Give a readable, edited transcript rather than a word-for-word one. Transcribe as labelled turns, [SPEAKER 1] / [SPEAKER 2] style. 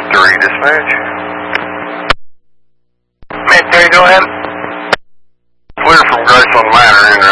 [SPEAKER 1] 3 dispatch.
[SPEAKER 2] Med 3, go ahead.
[SPEAKER 1] Clear from Graceland Manor in